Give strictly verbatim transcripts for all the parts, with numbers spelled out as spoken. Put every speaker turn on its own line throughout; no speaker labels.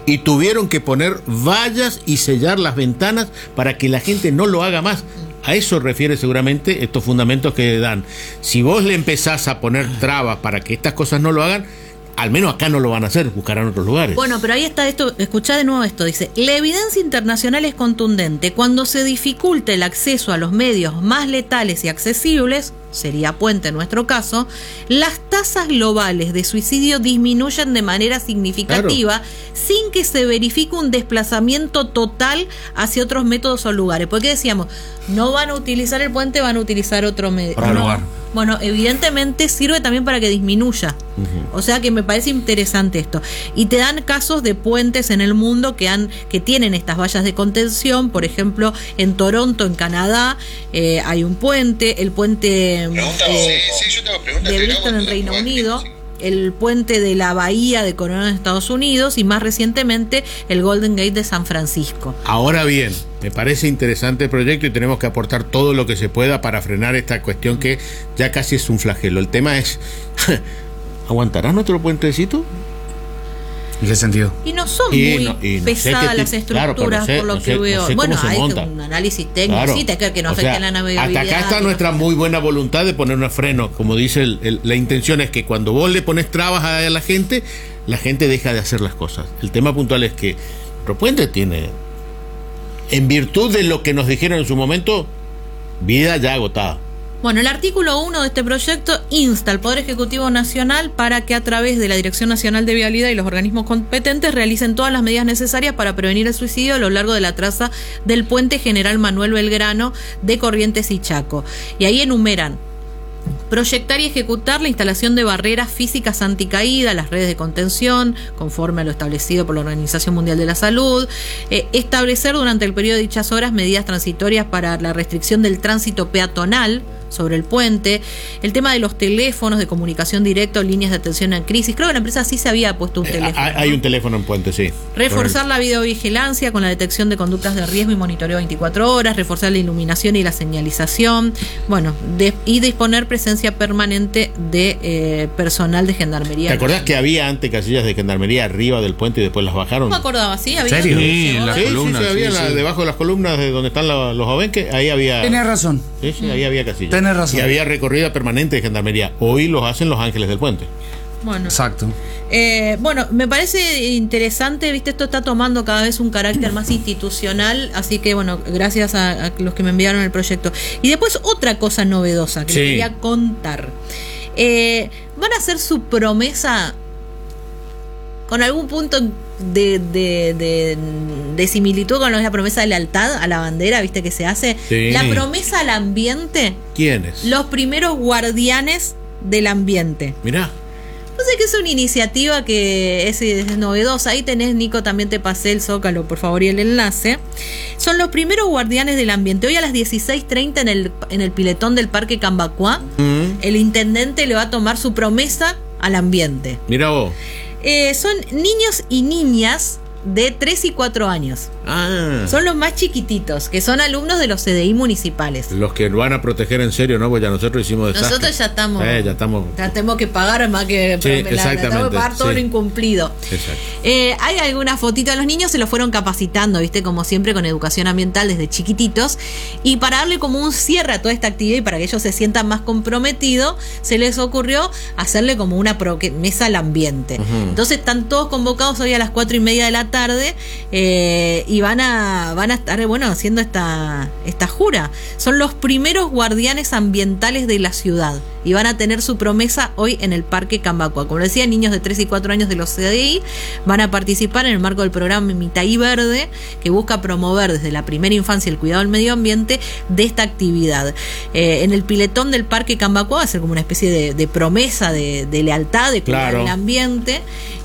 y tuvieron que poner vallas y sellar las ventanas para que la gente no lo haga más. A eso refiere seguramente estos fundamentos que dan. Si vos le empezás a poner trabas para que estas cosas no lo hagan, al menos acá no lo van a hacer, buscarán otros lugares.
Bueno, pero ahí está esto, escuchá de nuevo esto, dice, la evidencia internacional es contundente. Cuando se dificulte el acceso a los medios más letales y accesibles, sería puente en nuestro caso, las tasas globales de suicidio disminuyen de manera significativa, claro, sin que se verifique un desplazamiento total hacia otros métodos o lugares. Porque decíamos, no van a utilizar el puente, van a utilizar otro medio.
Para lugar.
Bueno, evidentemente sirve también para que disminuya. Uh-huh. O sea que me parece interesante esto. Y te dan casos de puentes en el mundo que han que tienen estas vallas de contención. Por ejemplo, en Toronto, en Canadá, eh, hay un puente. El puente eh,
sí, sí, yo tengo preguntas,
de Bristol en Reino Unido. Sí. El puente de la Bahía de Coronel en Estados Unidos y más recientemente el Golden Gate de San Francisco.
Ahora bien, me parece interesante el proyecto y tenemos que aportar todo lo que se pueda para frenar esta cuestión que ya casi es un flagelo. El tema es, ¿aguantará nuestro puentecito?
¿En qué sentido?
Y no son
y
muy
no, y no
pesadas
sé
las
qué,
estructuras,
claro, no sé,
por lo
no
que
sé,
veo.
no sé
Bueno, hay
monta.
un análisis técnico,
claro.
sí, te que no
o
afecte
sea,
la navegabilidad.
Hasta acá está nuestra muy buena voluntad de poner un freno. Como dice, el, el, la intención es que cuando vos le pones trabas a la gente, la gente deja de hacer las cosas. El tema puntual es que Propuente tiene, en virtud de lo que nos dijeron en su momento, vida ya agotada.
Bueno, el artículo uno de este proyecto insta al Poder Ejecutivo Nacional para que a través de la Dirección Nacional de Vialidad y los organismos competentes realicen todas las medidas necesarias para prevenir el suicidio a lo largo de la traza del puente General Manuel Belgrano de Corrientes y Chaco. Y ahí enumeran proyectar y ejecutar la instalación de barreras físicas anticaída, las redes de contención, conforme a lo establecido por la Organización Mundial de la Salud, eh, establecer durante el periodo de dichas horas medidas transitorias para la restricción del tránsito peatonal sobre el puente, el tema de los teléfonos de comunicación directa o líneas de atención en crisis. Creo que la empresa sí se había puesto un teléfono.
Eh, hay, ¿no? un teléfono en puente, sí.
Reforzar la videovigilancia con la detección de conductas de riesgo y monitoreo veinticuatro horas, reforzar la iluminación y la señalización, bueno, de, y disponer presencia permanente de eh, personal de gendarmería.
¿Te acordás que había antes casillas de gendarmería arriba del puente y después las bajaron?
No me acordaba, ¿sí? ¿Había?
¿En serio?
Sí,
en las
sí,
columnas.
sí, sí, había
sí,
la,
sí.
debajo de las columnas de donde están la, los obenques, ahí había...
Tenés razón.
Sí, sí, ahí había casillas.
Tenés razón.
Y había recorrida permanente de gendarmería. Hoy los hacen los ángeles del puente.
Bueno.
Exacto.
Eh, bueno, me parece interesante, viste, esto está tomando cada vez un carácter más institucional, así que bueno, gracias a, a los que me enviaron el proyecto. Y después otra cosa novedosa que
sí.
les quería contar. Eh, van a hacer su promesa con algún punto de, de, de, de similitud con la promesa de lealtad a la bandera, viste, que se hace.
Sí.
La promesa al ambiente.
¿Quiénes?
Los primeros guardianes del ambiente.
Mirá.
No sé que es una iniciativa que es, es novedosa. Ahí tenés, Nico, también te pasé el zócalo, por favor, y el enlace. Son los primeros guardianes del ambiente. Hoy a las dieciséis treinta en el, en el piletón del Parque Cambacuá, mm. el intendente le va a tomar su promesa al ambiente.
Mirá vos.
Eh, son niños y niñas de tres y cuatro años.
Ah.
Son los más chiquititos, que son alumnos de los C D I municipales.
Los que van a proteger en serio, ¿no? Pues ya nosotros hicimos desastre.
Nosotros ya estamos,
eh, ya estamos.
Ya tenemos que pagar más que
sí,
la, la,
exactamente,
tenemos que pagar todo
sí.
lo incumplido.
Exacto.
Eh, hay algunas fotitos de los niños, se los fueron capacitando, viste, como siempre con educación ambiental desde chiquititos, y para darle como un cierre a toda esta actividad y para que ellos se sientan más comprometidos, se les ocurrió hacerle como una promesa al ambiente. Uh-huh. Entonces están todos convocados hoy a las cuatro y media de la tarde eh, y van a van a estar, bueno, haciendo esta, esta jura. Son los primeros guardianes ambientales de la ciudad y van a tener su promesa hoy en el Parque Cambacuá. Como decía, niños de tres y cuatro años de los C D I van a participar en el marco del programa Mitaí Verde, que busca promover desde la primera infancia el cuidado del medio ambiente de esta actividad. Eh, en el piletón del Parque Cambacuá va a ser como una especie de, de promesa de, de lealtad, de cuidar
claro.
el ambiente,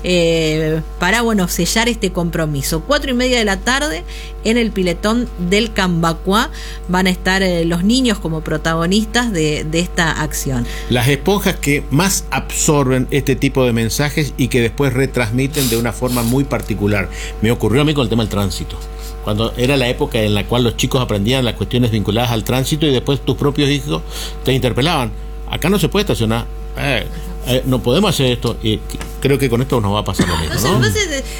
eh, para, bueno, sellar este compromiso. Cuatro y media de la tarde en el piletón del Cambacuá van a estar eh, los niños como protagonistas de, de esta acción.
Las esponjas que más absorben este tipo de mensajes y que después retransmiten de una forma muy particular. Me ocurrió a mí con el tema del tránsito. Cuando era la época en la cual los chicos aprendían las cuestiones vinculadas al tránsito y después tus propios hijos te interpelaban. Acá no se puede estacionar. Eh, eh, no podemos hacer esto. Y creo que con esto nos va a pasar lo mismo, ¿no?
Entonces,